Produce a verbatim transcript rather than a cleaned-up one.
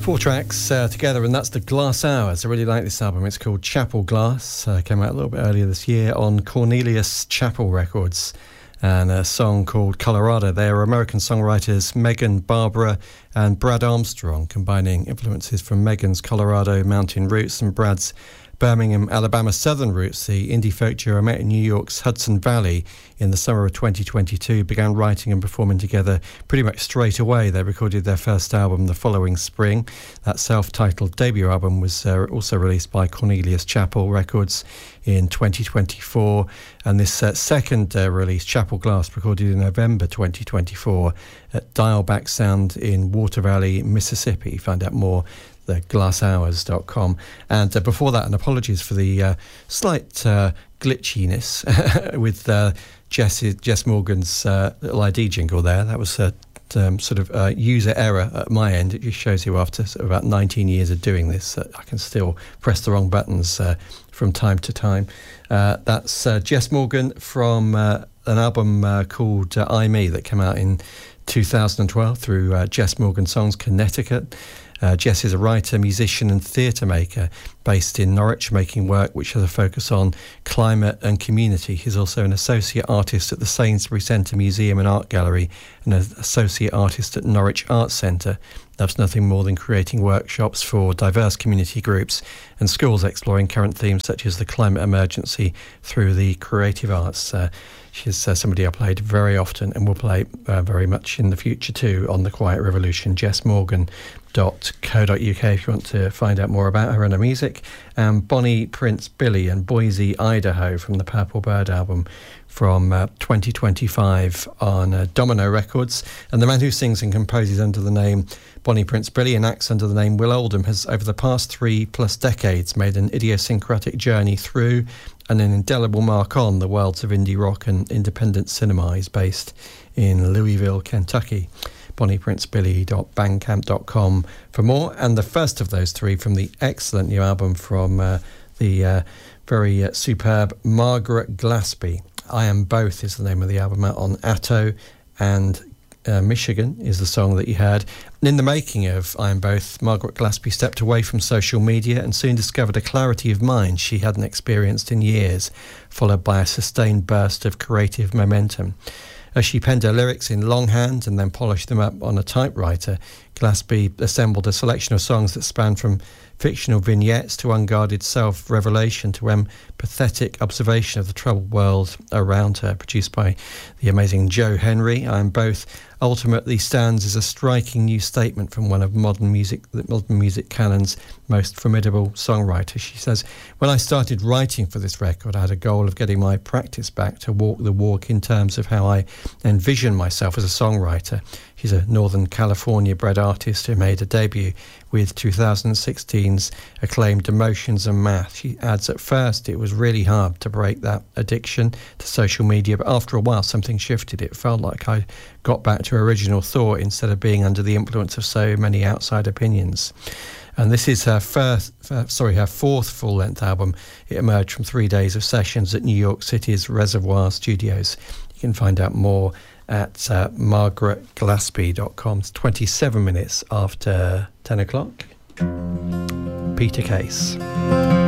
Four tracks uh, together, and that's the Glass Hours. I really like this album. It's called Chapel Glass. Uh, came out a little bit earlier this year on Cornelius Chapel Records, and a song called Colorado. They are American songwriters Megan Barbara and Brad Armstrong, combining influences from Megan's Colorado mountain roots and Brad's Birmingham, Alabama southern roots. The indie folk duo met in New York's Hudson Valley in the summer of twenty twenty-two, began writing and performing together pretty much straight away. They recorded their first album the following spring. That self-titled debut album was uh, also released by Cornelius Chapel Records in twenty twenty-four, and this uh, second uh, release, Chapel Glass, recorded in November twenty twenty-four at Dialback Sound in Water Valley, Mississippi. Find out more the glass hours dot com. And uh, before that, and apologies for the uh, slight uh, glitchiness with uh, Jess, Jess Morgan's uh, little I D jingle there. That was a um, sort of uh, user error at my end. It just shows you after sort of about nineteen years of doing this that I can still press the wrong buttons uh, from time to time. Uh, that's uh, Jess Morgan from uh, an album uh, called uh, I Me that came out in two thousand twelve through uh, Jess Morgan Songs Connecticut. Uh, Jess is a writer, musician and theatre maker based in Norwich, making work which has a focus on climate and community. He's also an associate artist at the Sainsbury Centre Museum and Art Gallery and an associate artist at Norwich Arts Centre. Loves nothing more than creating workshops for diverse community groups and schools exploring current themes such as the climate emergency through the creative arts. Uh, she's uh, somebody I played very often and will play uh, very much in the future too on The Quiet Revolution. Jess Morgan dot co dot uk if you want to find out more about her and her music. And um, Bonnie Prince Billy and Boise, Idaho from the Purple Bird album from uh, twenty twenty-five on uh, Domino Records. And the man who sings and composes under the name Bonnie Prince Billy and acts under the name Will Oldham has over the past three plus decades made an idiosyncratic journey through and an indelible mark on the worlds of indie rock and independent cinema. He's based in Louisville, Kentucky. bonnie prince billy dot bandcamp dot com for more. And the first of those three from the excellent new album from uh, the uh, very uh, superb Margaret Glaspie. I Am Both is the name of the album, out on Atto, and uh, Michigan is the song that you heard. And in the making of I Am Both, Margaret Glaspie stepped away from social media and soon discovered a clarity of mind she hadn't experienced in years, followed by a sustained burst of creative momentum. As she penned her lyrics in longhand and then polished them up on a typewriter, Glaspie assembled a selection of songs that spanned from fictional vignettes to unguarded self-revelation to empathetic observation of the troubled world around her. Produced by the amazing Joe Henry, I Am Both ultimately stands as a striking new statement from one of modern music, the modern music canon's most formidable songwriters. She says, "When I started writing for this record, I had a goal of getting my practice back, to walk the walk in terms of how I envision myself as a songwriter." She's a Northern California-bred artist who made a debut with two thousand sixteen's acclaimed Emotions and Math. She adds, "At first, it was really hard to break that addiction to social media, but after a while, something shifted. It felt like I got back to original thought instead of being under the influence of so many outside opinions." And this is her first, uh, sorry, her fourth full-length album. It emerged from three days of sessions at New York City's Reservoir Studios. You can find out more at uh, margaret glaspie dot com. It's twenty-seven minutes after ten o'clock. Peter Case.